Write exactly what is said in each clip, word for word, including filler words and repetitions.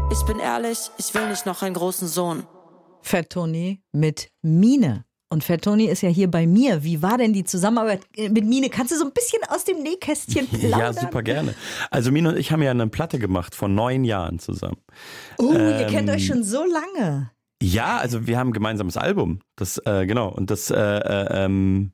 Ich bin ehrlich, ich will nicht noch einen großen Sohn. Fat Tony mit Mine. Und Fat Tony ist ja hier bei mir. Wie war denn die Zusammenarbeit mit Mine? Kannst du so ein bisschen aus dem Nähkästchen plaudern? Ja, super gerne. Also Mine und ich haben ja eine Platte gemacht vor neun Jahren zusammen. Oh, ähm, ihr kennt euch schon so lange. Ja, also wir haben ein gemeinsames Album. Das, äh, genau. Und das, äh, äh, ähm,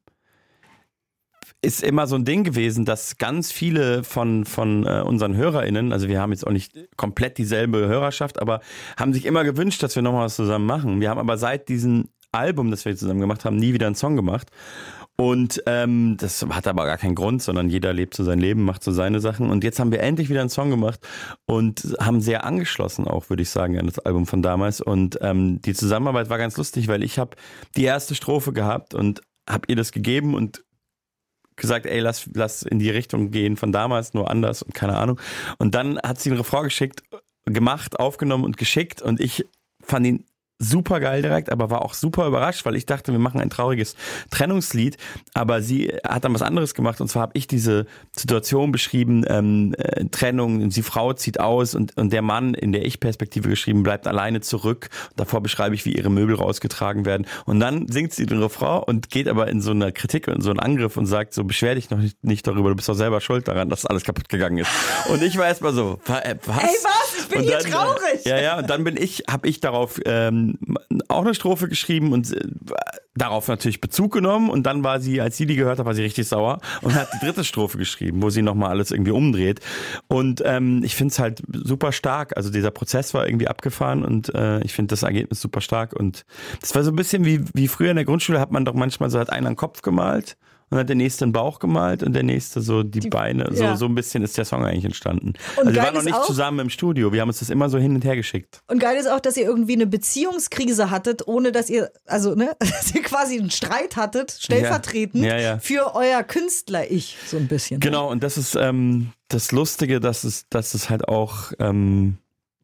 ist immer so ein Ding gewesen, dass ganz viele von, von äh, unseren HörerInnen, also wir haben jetzt auch nicht komplett dieselbe Hörerschaft, aber haben sich immer gewünscht, dass wir nochmal was zusammen machen. Wir haben aber seit diesem Album, das wir zusammen gemacht haben, nie wieder einen Song gemacht. Und ähm, das hat aber gar keinen Grund, sondern jeder lebt so sein Leben, macht so seine Sachen. Und jetzt haben wir endlich wieder einen Song gemacht und haben sehr angeschlossen auch, würde ich sagen, an das Album von damals. Und ähm, die Zusammenarbeit war ganz lustig, weil ich habe die erste Strophe gehabt und habe ihr das gegeben und gesagt, ey, lass, lass in die Richtung gehen von damals, nur anders und keine Ahnung. Und dann hat sie einen Refrain geschickt, gemacht, aufgenommen und geschickt und ich fand ihn super geil direkt, aber war auch super überrascht, weil ich dachte, wir machen ein trauriges Trennungslied, aber sie hat dann was anderes gemacht und zwar habe ich diese Situation beschrieben, ähm, äh, Trennung, die Frau zieht aus und, und der Mann in der Ich-Perspektive geschrieben, bleibt alleine zurück. Davor beschreibe ich, wie ihre Möbel rausgetragen werden und dann singt sie den Refrain und geht aber in so eine Kritik und so einen Angriff und sagt so, beschwer dich noch nicht, nicht darüber, du bist doch selber schuld daran, dass alles kaputt gegangen ist. Und ich war erstmal so, was? Ey, was? Ich bin und hier dann, traurig. Ja, ja, und dann bin ich, habe ich darauf ähm, auch eine Strophe geschrieben und äh, darauf natürlich Bezug genommen und dann war sie, als sie die gehört hat, war sie richtig sauer und hat die dritte Strophe geschrieben, wo sie nochmal alles irgendwie umdreht und ähm, ich finde es halt super stark, also dieser Prozess war irgendwie abgefahren und äh, ich finde das Ergebnis super stark und das war so ein bisschen wie, wie früher in der Grundschule hat man doch manchmal so, hat einer einen Kopf gemalt und hat der nächste den Bauch gemalt und der nächste so die, die Beine. So, ja. so ein bisschen ist der Song eigentlich entstanden. Und also wir geil waren noch ist nicht auch, zusammen im Studio. Wir haben uns das immer so hin und her geschickt. Und geil ist auch, dass ihr irgendwie eine Beziehungskrise hattet, ohne dass ihr, also ne, dass ihr quasi einen Streit hattet, stellvertretend ja. Ja, ja. für euer Künstler-Ich, so ein bisschen. Genau, und das ist ähm, das Lustige, dass es, dass es halt auch ähm,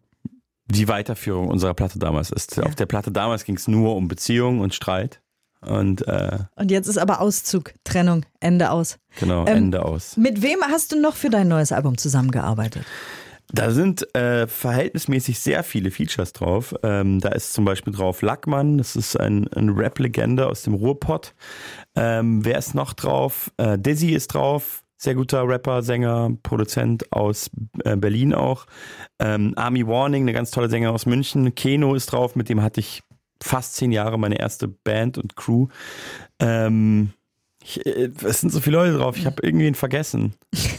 die Weiterführung unserer Platte damals ist. Ja. Auf der Platte damals ging es nur um Beziehung und Streit. Und, äh, und jetzt ist aber Auszug, Trennung, Ende aus. Genau, ähm, Ende aus. Mit wem hast du noch für dein neues Album zusammengearbeitet? Da sind äh, verhältnismäßig sehr viele Features drauf. Ähm, da ist zum Beispiel drauf Lackmann, das ist ein, ein Rap-Legende aus dem Ruhrpott. Ähm, wer ist noch drauf? Äh, Dizzy ist drauf. Sehr guter Rapper, Sänger, Produzent aus äh, Berlin auch. Ähm, Army Warning, eine ganz tolle Sängerin aus München. Keno ist drauf, mit dem hatte ich fast zehn Jahre meine erste Band und Crew. Ähm, ich, es sind so viele Leute drauf, ich habe irgendwen vergessen.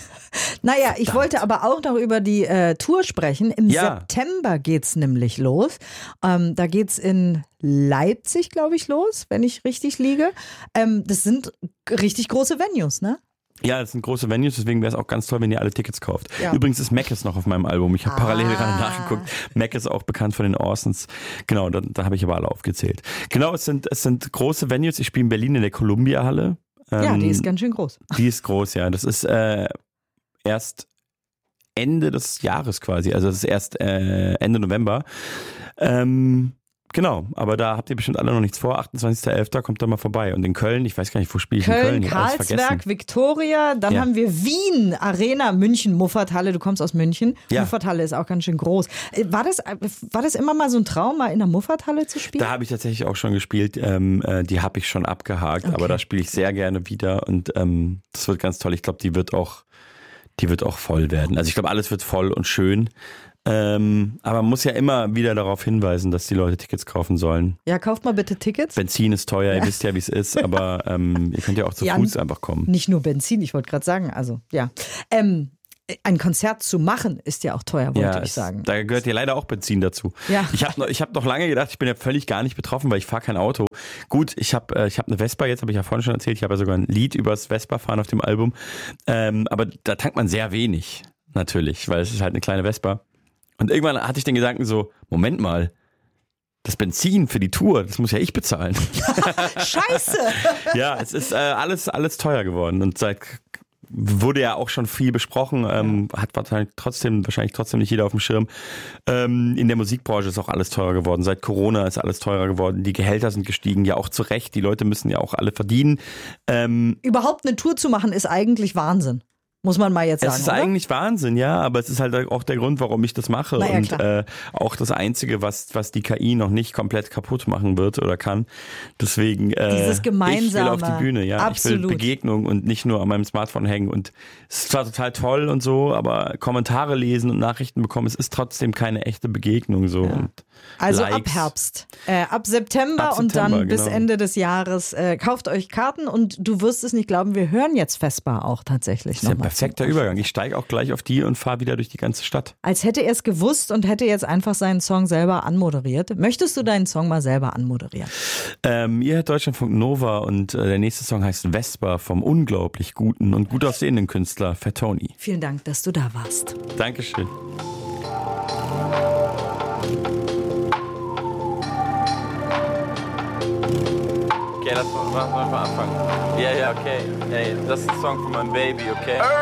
Naja, ich Verdammt. wollte aber auch noch über die äh, Tour sprechen. Im ja. September geht's nämlich los. Ähm, da geht's in Leipzig, glaube ich, los, wenn ich richtig liege. Ähm, das sind richtig große Venues, ne? Ja, das sind große Venues, deswegen wäre es auch ganz toll, wenn ihr alle Tickets kauft. Ja. Übrigens ist Mackes noch auf meinem Album. Ich habe ah. parallel gerade nachgeguckt. Mac ist auch bekannt von den Orsons. Genau, da, da habe ich aber alle aufgezählt. Genau, es sind, es sind große Venues. Ich spiele in Berlin in der Columbia-Halle. Ähm, ja, die ist ganz schön groß. Die ist groß, ja. Das ist äh, erst Ende des Jahres quasi. Also das ist erst äh, Ende November. Ähm, Genau, aber da habt ihr bestimmt alle noch nichts vor. achtundzwanzigster elfter kommt da mal vorbei. Und in Köln, ich weiß gar nicht, wo spiele ich Köln, in Köln? Karlsberg, Viktoria, dann ja. haben wir Wien, Arena, München, Muffathalle. Du kommst aus München. Ja. Muffathalle ist auch ganz schön groß. War das, war das immer mal so ein Traum, mal in der Muffathalle zu spielen? Da habe ich tatsächlich auch schon gespielt. Ähm, äh, die habe ich schon abgehakt, okay. aber da spiele ich sehr gerne wieder. Und ähm, das wird ganz toll. Ich glaube, die wird auch, die wird auch voll werden. Also ich glaube, alles wird voll und schön. Ähm, aber man muss ja immer wieder darauf hinweisen, dass die Leute Tickets kaufen sollen. Ja, kauft mal bitte Tickets. Benzin ist teuer, ja. Ihr wisst ja, wie es ist, aber ähm, ihr könnt ja auch zu ja, Fuß einfach kommen. Nicht nur Benzin, ich wollte gerade sagen, also ja. Ähm, ein Konzert zu machen ist ja auch teuer, wollte ja, ich sagen. Es, da gehört ja leider auch Benzin dazu. Ja. Ich habe noch, ich hab noch lange gedacht, ich bin ja völlig gar nicht betroffen, weil ich fahre kein Auto. Gut, ich habe äh, ich hab eine Vespa, jetzt habe ich ja vorhin schon erzählt, ich habe ja sogar ein Lied über das Vespa-Fahren auf dem Album. Ähm, aber da tankt man sehr wenig, natürlich, weil es ist halt eine kleine Vespa. Und irgendwann hatte ich den Gedanken so, Moment mal, das Benzin für die Tour, das muss ja ich bezahlen. Scheiße! Ja, es ist äh, alles, alles teuer geworden und seit wurde ja auch schon viel besprochen, ähm, hat wahrscheinlich trotzdem, wahrscheinlich trotzdem nicht jeder auf dem Schirm. Ähm, in der Musikbranche ist auch alles teurer geworden. Seit Corona ist alles teurer geworden. Die Gehälter sind gestiegen, ja auch zu Recht. Die Leute müssen ja auch alle verdienen. Ähm, Überhaupt eine Tour zu machen ist eigentlich Wahnsinn. Muss man mal jetzt sagen, Es ist oder? eigentlich Wahnsinn, ja, aber es ist halt auch der Grund, warum ich das mache. Na ja, und klar. äh, auch das Einzige, was, was die K I noch nicht komplett kaputt machen wird oder kann. Deswegen, äh, Dieses Gemeinsame. ich will auf die Bühne, ja. Absolut. Ich will Begegnung und nicht nur an meinem Smartphone hängen. Und es ist zwar total toll und so, aber Kommentare lesen und Nachrichten bekommen, es ist trotzdem keine echte Begegnung so. Ja. Und Also Likes. ab Herbst, äh, ab September Ab und September, dann bis genau. Ende des Jahres. Äh, kauft euch Karten und du wirst es nicht glauben, wir hören jetzt Vesper auch tatsächlich Das ist ja ein nochmal. perfekter Übergang. Ich steige auch gleich auf die und fahre wieder durch die ganze Stadt. Als hätte er es gewusst und hätte jetzt einfach seinen Song selber anmoderiert. Möchtest du deinen Song mal selber anmoderieren? Ähm, ihr hört Deutschlandfunk Nova und äh, der nächste Song heißt Vesper vom unglaublich guten und gut aussehenden Künstler Fatoni. Vielen Dank, dass du da warst. Dankeschön. Okay, lass mal, lass mal anfangen. Ja, ja, okay. Hey, das ist ein Song von meinem Baby, okay?